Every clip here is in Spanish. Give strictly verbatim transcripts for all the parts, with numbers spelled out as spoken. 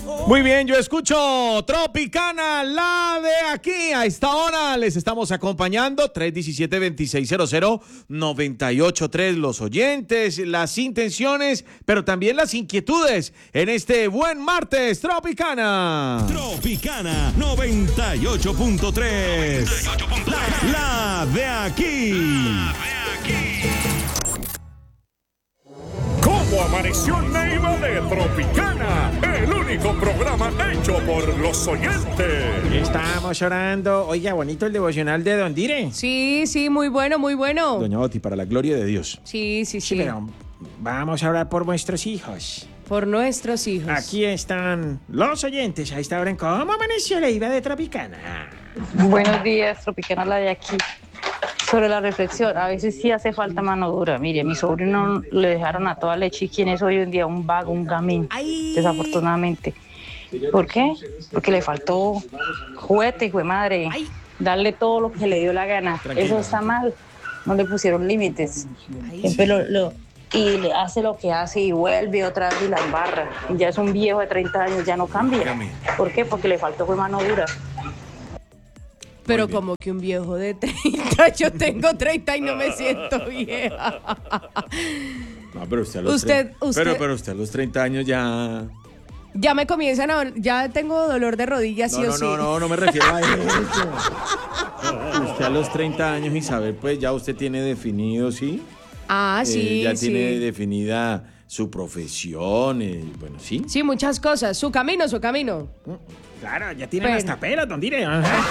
Muy bien, yo escucho Tropicana, la de aquí. A esta hora les estamos acompañando, tres uno siete, dos seis cero cero, nueve ocho tres, los oyentes, las intenciones, pero también las inquietudes en este buen martes. Tropicana. Tropicana noventa y ocho punto tres. La, la de aquí. La de aquí. ¿Cómo amaneció Neiva de Tropicana? El único programa hecho por los oyentes. Estamos orando. Oiga, bonito el devocional de Don Dire. Sí, sí, muy bueno, muy bueno. Doña Oti, para la gloria de Dios. Sí, sí, sí. Sí, pero vamos a orar por nuestros hijos. Por nuestros hijos. Aquí están los oyentes a esta hora en ¿Cómo amaneció Neiva de Tropicana? Buenos días, Tropicana, la de aquí. Sobre la reflexión, a veces sí hace falta mano dura. Mire, mi sobrino le dejaron a toda leche y quién es hoy en día un vago, un gamín, Ay. desafortunadamente. ¿Por qué? Porque le faltó juguete, hijo de madre, Ay. darle todo lo que le dio la gana. Tranquila. Eso está mal, no le pusieron límites. Siempre lo, lo- y le hace lo que hace y vuelve otra vez y la embarra. Y ya es un viejo de treinta años, ya no cambia. ¿Por qué? Porque le faltó fue mano dura. Pero como que un viejo de treinta, yo tengo treinta y no me siento vieja. No, pero usted a los Usted- treinta usted- Pero, pero usted a los treinta años ya... Ya me comienzan a... Ya tengo dolor de rodillas, No, sí no, o sí. no, no, no me refiero a eso. Usted a los treinta años, Isabel, pues ya usted tiene definido, ¿sí? Ah, sí, Eh, ya sí. tiene definida su profesión, eh, bueno, ¿sí? Sí, muchas cosas. Su camino, su camino. Claro, ya tiene Pero- hasta pelos, don Dire.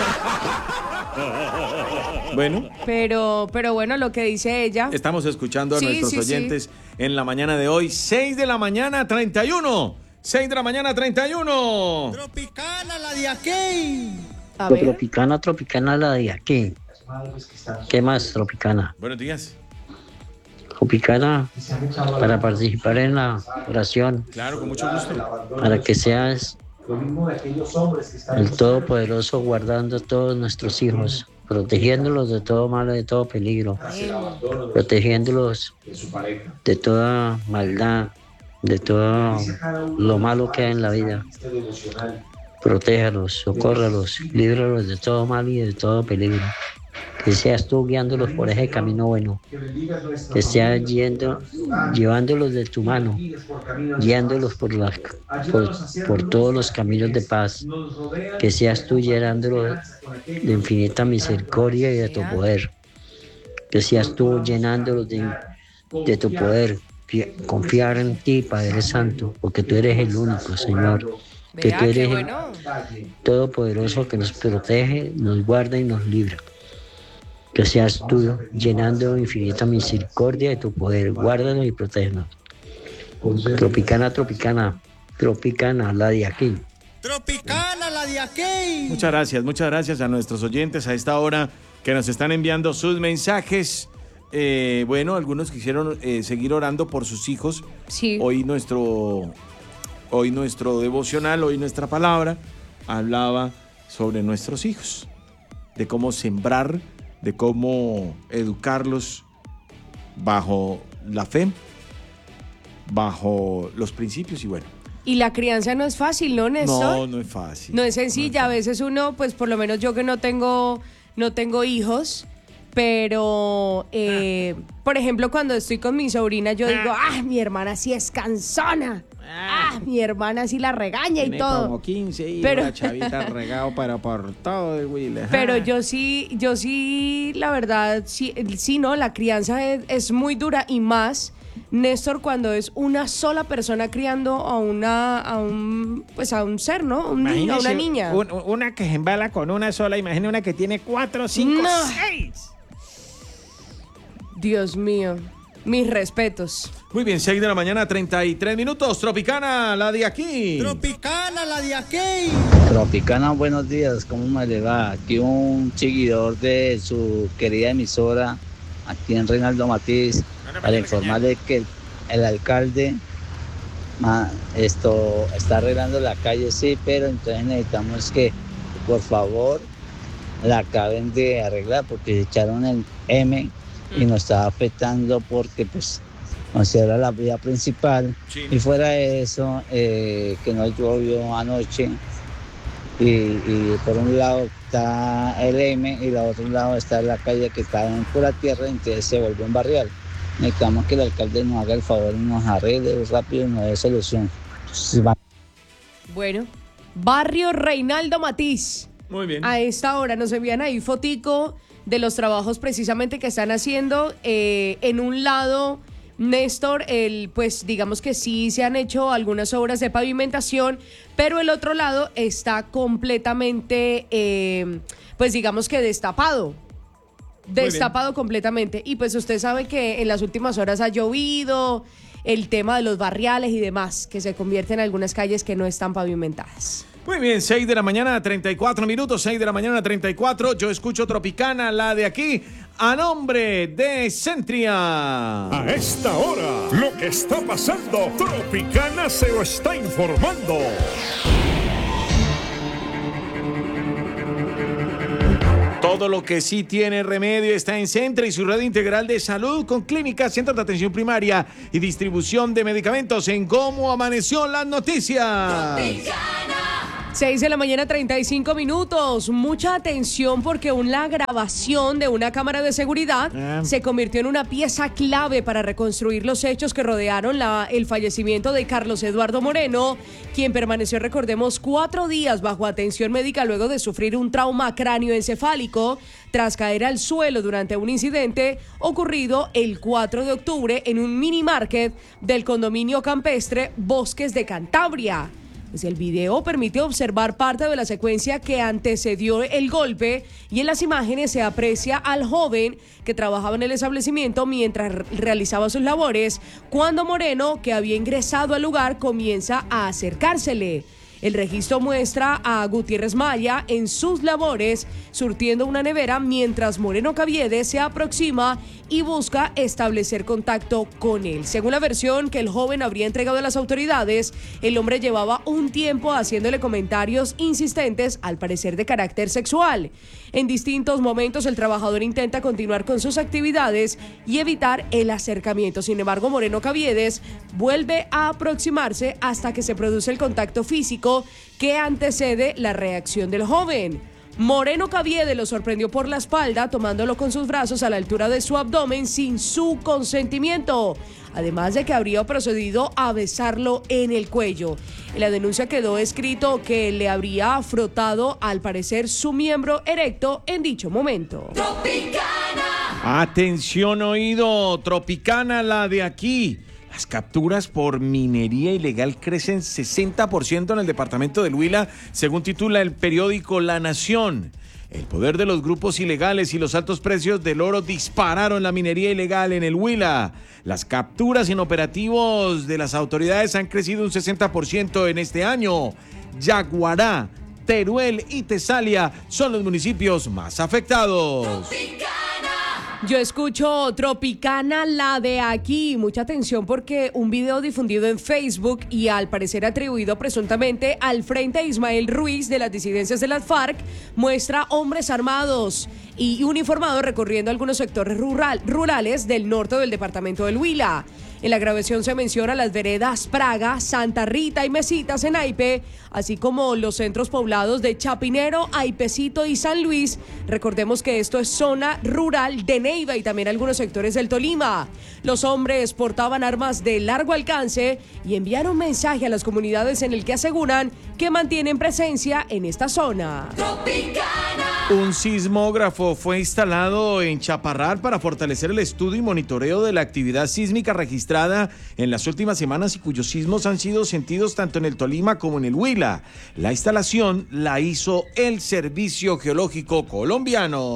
Bueno, Pero, pero bueno, lo que dice ella. estamos escuchando a Sí, nuestros sí, sí. oyentes en la mañana de hoy, seis de la mañana, treinta y uno. seis de la mañana, treinta y uno. Tropicana, la de aquí. A ver. Tropicana, tropicana, la de aquí. ¿Qué más, tropicana? Buenos días. Tropicana, para participar en la oración, Claro, con mucho gusto. para que seas el Todopoderoso guardando a todos nuestros hijos, protegiéndolos de todo mal y de todo peligro, protegiéndolos de toda maldad, de todo lo malo que hay en la vida. Protéjalos, socórralos, líbralos de todo mal y de todo peligro. Que seas tú guiándolos por ese camino bueno. Que seas yendo, llevándolos de tu mano, guiándolos por, las, por, por todos los caminos de paz. Que seas tú llenándolos de infinita misericordia y de tu poder. Que seas tú llenándolos de, de tu poder. Fie- Confiar en ti, Padre Santo, porque tú eres el único, Señor. Que Vea, tú qué eres el bueno. Todopoderoso que nos protege, nos guarda y nos libra. Que seas tú llenando de infinita misericordia de tu poder. Guárdanos y protégenos. Tropicana, tropicana, tropicana, la de aquí. Tropicana, la de aquí. Muchas gracias, muchas gracias a nuestros oyentes a esta hora que nos están enviando sus mensajes. Eh, bueno, algunos quisieron eh, seguir orando por sus hijos. Sí. Hoy nuestro, hoy nuestro devocional, hoy nuestra palabra hablaba sobre nuestros hijos, de cómo sembrar, de cómo educarlos bajo la fe, bajo los principios y bueno. Y la crianza no es fácil, ¿no, Néstor? No, no es fácil. No es sencilla, a veces uno, pues por lo menos yo que no tengo, no tengo hijos, pero eh, por ejemplo cuando estoy con mi sobrina yo digo, ah, mi hermana sí es cansona, ah, mi hermana sí la regaña y Tiene todo. como quince y Pero- la chavita regado para por todo el Willy. Pero yo sí, yo sí, la verdad, sí, sí, no, la crianza es, es muy dura y más, Néstor, cuando es una sola persona criando a una, a un, pues a un ser, ¿no? Un niño, a una niña. Un- una que se embala con una sola, imagine una que tiene cuatro, cinco, No. seis. Dios mío, mis respetos. Muy bien, seis de la mañana, treinta y tres minutos. Tropicana, la de aquí. Tropicana, la de aquí. Tropicana, buenos días, ¿cómo me le va? Aquí un seguidor de su querida emisora, aquí en Reinaldo Matiz, para informarle que el, el alcalde ma, esto está arreglando la calle, sí, pero entonces necesitamos que, por favor, la acaben de arreglar porque echaron el M y nos está afectando porque pues considera la vía principal. Sí. Y fuera de eso, eh, que no llovió anoche. Y, y por un lado está el M y por otro lado está la calle que está en pura tierra, entonces se vuelve un barrial. Necesitamos que el alcalde nos haga el favor y nos arregle rápido y nos dé solución. Sí, va. Bueno, barrio Reinaldo Matiz. Muy bien. A esta hora nos envían ahí fotico de los trabajos precisamente que están haciendo. Eh, en un lado, Néstor, el, pues digamos que sí se han hecho algunas obras de pavimentación, pero el otro lado está completamente, eh, pues digamos que destapado. Destapado completamente. Y pues usted sabe que en las últimas horas ha llovido, el tema de los barriales y demás, que se convierte en algunas calles que no están pavimentadas. Muy bien, seis de la mañana, treinta y cuatro minutos, seis de la mañana, treinta y cuatro. Yo escucho Tropicana, la de aquí, a nombre de Centria. A esta hora, lo que está pasando, Tropicana se lo está informando. Todo lo que sí tiene remedio está en Centra y su red integral de salud con clínicas, centros de atención primaria y distribución de medicamentos. En Cómo Amaneció las Noticias. seis de la mañana, treinta y cinco minutos. Mucha atención porque una grabación de una cámara de seguridad eh. se convirtió en una pieza clave para reconstruir los hechos que rodearon la, el fallecimiento de Carlos Eduardo Moreno, quien permaneció, recordemos, cuatro días bajo atención médica luego de sufrir un trauma cráneoencefálico tras caer al suelo durante un incidente ocurrido el cuatro de octubre en un mini market del condominio campestre Bosques de Cantabria. Pues el video permite observar parte de la secuencia que antecedió el golpe y en las imágenes se aprecia al joven que trabajaba en el establecimiento mientras realizaba sus labores, cuando Moreno, que había ingresado al lugar, comienza a acercársele. El registro muestra a Gutiérrez Maya en sus labores surtiendo una nevera mientras Moreno Caviedes se aproxima y busca establecer contacto con él. Según la versión que el joven habría entregado a las autoridades, el hombre llevaba un tiempo haciéndole comentarios insistentes, al parecer de carácter sexual. En distintos momentos el trabajador intenta continuar con sus actividades y evitar el acercamiento. Sin embargo, Moreno Caviedes vuelve a aproximarse hasta que se produce el contacto físico que antecede la reacción del joven. Moreno Caviedes lo sorprendió por la espalda, tomándolo con sus brazos a la altura de su abdomen sin su consentimiento, además de que habría procedido a besarlo en el cuello. En la denuncia quedó escrito que le habría frotado, al parecer, su miembro erecto en dicho momento. Tropicana. Atención oído, Tropicana, la de aquí. Las capturas por minería ilegal crecen sesenta por ciento en el departamento del Huila, según titula el periódico La Nación. El poder de los grupos ilegales y los altos precios del oro dispararon la minería ilegal en el Huila. Las capturas en operativos de las autoridades han crecido un sesenta por ciento en este año. Yaguará, Teruel y Tesalia son los municipios más afectados. Yo escucho Tropicana, la de aquí. Mucha atención porque un video difundido en Facebook y al parecer atribuido presuntamente al Frente Ismael Ruiz de las disidencias de las FARC muestra hombres armados y uniformados recorriendo algunos sectores rural, rurales del norte del departamento del Huila. En la grabación se menciona las veredas Praga, Santa Rita y Mesitas en Aipe, así como los centros poblados de Chapinero, Aipecito y San Luis. Recordemos que esto es zona rural de Neiva y también algunos sectores del Tolima. Los hombres portaban armas de largo alcance y enviaron mensaje a las comunidades en el que aseguran que mantienen presencia en esta zona. Tropicana. Un sismógrafo fue instalado en Chaparral para fortalecer el estudio y monitoreo de la actividad sísmica registrada en las últimas semanas y cuyos sismos han sido sentidos tanto en el Tolima como en el Huila. La instalación la hizo el Servicio Geológico Colombiano.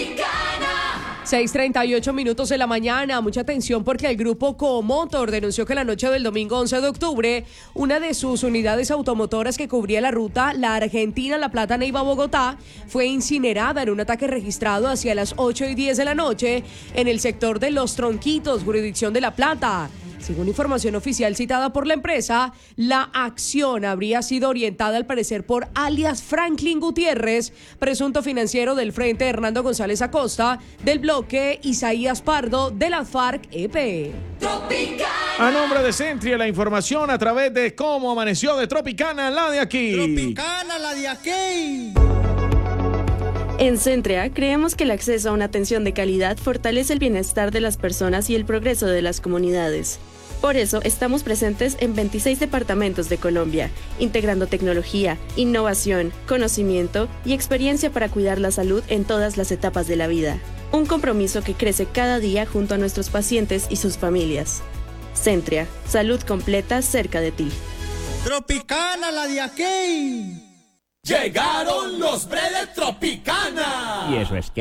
seis treinta y ocho minutos de la mañana. Mucha atención porque el grupo Comotor denunció que la noche del domingo once de octubre, una de sus unidades automotoras que cubría la ruta La Argentina-La Plata-Neiva-Bogotá fue incinerada en un ataque registrado hacia las ocho y diez de la noche en el sector de Los Tronquitos, jurisdicción de La Plata. Según información oficial citada por la empresa, la acción habría sido orientada al parecer por alias Franklin Gutiérrez, presunto financiero del Frente Hernando González Acosta, del bloque Isaías Pardo de la FARC-E P. A nombre de Centria, la información a través de Cómo Amaneció de Tropicana, la de aquí. Tropicana, la de aquí. En Centria, creemos que el acceso a una atención de calidad fortalece el bienestar de las personas y el progreso de las comunidades. Por eso, estamos presentes en veintiséis departamentos de Colombia, integrando tecnología, innovación, conocimiento y experiencia para cuidar la salud en todas las etapas de la vida. Un compromiso que crece cada día junto a nuestros pacientes y sus familias. Centria, salud completa cerca de ti. Tropicana, la de aquí. Llegaron los Bredes Tropicana. ¿Y eso es qué?